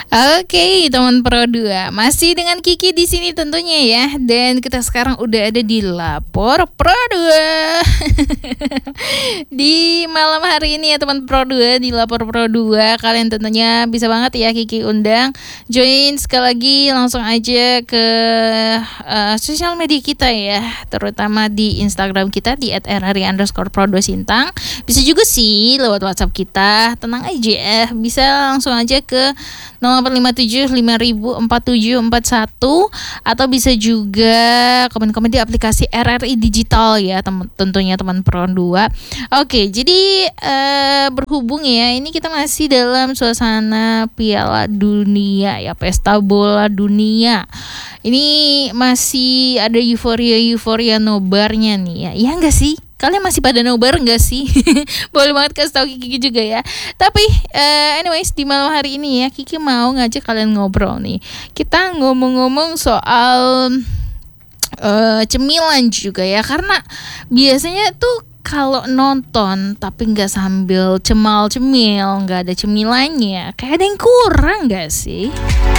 Oke, teman Pro 2. Masih dengan Kiki di sini tentunya ya. Dan kita sekarang udah ada di Lapor Pro 2. Di malam hari ini ya teman Pro 2 di Lapor Pro 2, kalian tentunya bisa banget ya Kiki undang join sekali lagi langsung aja ke sosial media kita ya, terutama di Instagram kita di @rri_pro2sintang. Bisa juga sih lewat WhatsApp kita, tenang aja, bisa langsung aja ke 0857 5000 4741 atau bisa juga komen-komen di aplikasi RRI Digital ya tentunya teman Pro 2. Oke, jadi berhubung ya, ini kita masih dalam suasana Piala Dunia ya, pesta bola dunia. Ini masih ada euforia nobarnya nih ya. Iya enggak sih? Kalian masih pada nobar enggak sih? Boleh banget kasih tahu Kiki juga ya. Tapi anyways, di malam hari ini ya Kiki mau ngajak kalian ngobrol nih. Kita ngomong-ngomong soal cemilan juga ya, karena biasanya tuh kalau nonton tapi nggak sambil cemal-cemil, nggak ada cemilannya, kayak ada yang kurang nggak sih?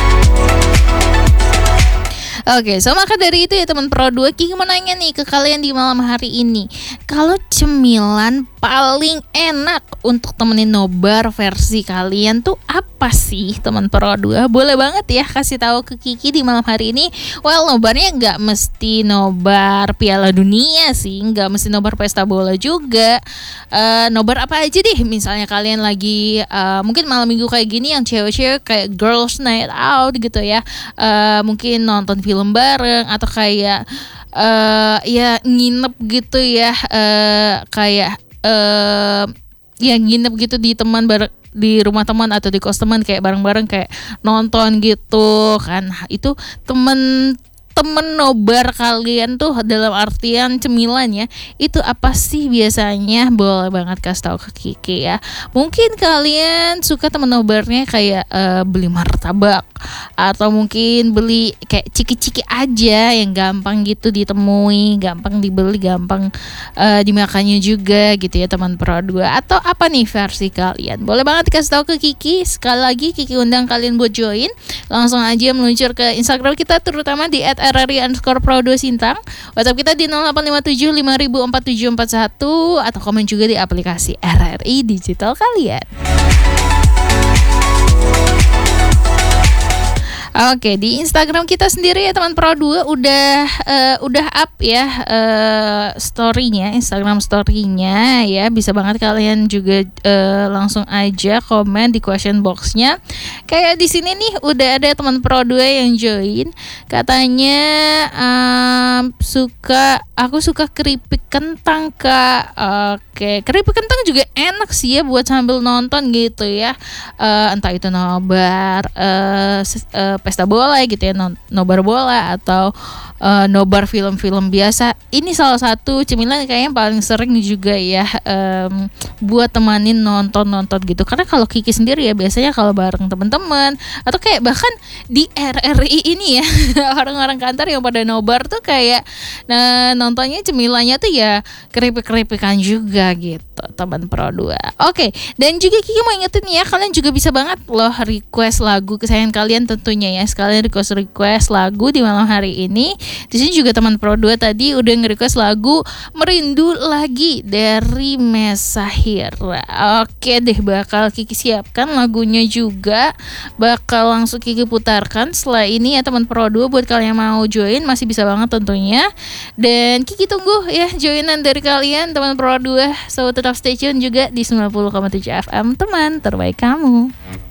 Oke, so maka dari itu ya teman Pro 2, Kiki mau nanya nih ke kalian di malam hari ini. Kalau cemilan paling enak untuk temenin nobar versi kalian tuh apa sih teman Pro 2? Boleh banget ya kasih tahu ke Kiki di malam hari ini. Well, nobarnya nggak mesti nobar Piala Dunia sih, nggak mesti nobar pesta bola juga. Nobar apa aja deh, misalnya kalian lagi mungkin malam minggu kayak gini yang cewek-cewek kayak girls night out gitu ya, mungkin nonton film bareng atau kayak ya nginep gitu ya, kayak ya nginep gitu di di rumah teman atau di kos teman, kayak bareng-bareng kayak nonton gitu kan. Itu temen nobar kalian tuh dalam artian cemilan ya, itu apa sih biasanya? Boleh banget kasih tahu ke Kiki ya. Mungkin kalian suka temen nobarnya kayak beli martabak, atau mungkin beli kayak ciki-ciki aja yang gampang gitu ditemui, gampang dibeli, gampang dimakannya juga gitu ya teman Pro 2. Atau apa nih versi kalian? Boleh banget kasih tahu ke Kiki. Sekali lagi Kiki undang kalian buat join. Langsung aja meluncur ke Instagram kita, terutama di @rri_pro2sintang. WhatsApp kita di 0857 5000 4741 atau komen juga di aplikasi RRI Digital kalian. Oke, di Instagram kita sendiri ya teman Pro 2 udah up ya story-nya, Instagram story-nya ya. Bisa banget kalian juga langsung aja komen di question box-nya. Kayak di sini nih udah ada teman Pro 2 yang join. Katanya aku suka keripik kentang, Kak. Oke, keripik kentang juga enak sih ya buat sambil nonton gitu ya. Entah itu nobar pesta bola gitu ya, nobar bola atau nobar film-film biasa. Ini salah satu cemilan kayaknya paling sering juga ya buat temanin nonton gitu. Karena kalau Kiki sendiri ya biasanya kalau bareng teman-teman atau kayak bahkan di RRI ini ya orang-orang kantor yang pada nobar tuh kayak nontonnya cemilannya tuh ya keripik-keripikan juga gitu teman Pro 2. Oke, dan juga Kiki mau ingetin ya, kalian juga bisa banget loh request lagu kesayangan kalian tentunya ya. Sekalian request lagu di malam hari ini. Di sini juga teman Pro 2 tadi udah nge-request lagu Merindu Lagi dari Mesahir. Oke deh, bakal Kiki siapkan lagunya juga, bakal langsung Kiki putarkan setelah ini ya teman Pro 2. Buat kalian yang mau join masih bisa banget tentunya. Dan Kiki tunggu ya joinan dari kalian teman Pro 2. So tetap stay tune juga di 90,7 FM, teman terbaik kamu.